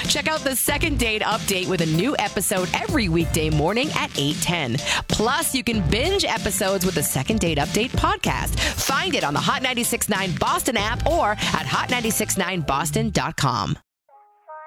Check out the Second Date Update with a new episode every weekday morning at 8:10. Plus, you can binge episodes with the Second Date Update podcast. Find it on the Hot 96.9 Boston app or at hot969boston.com.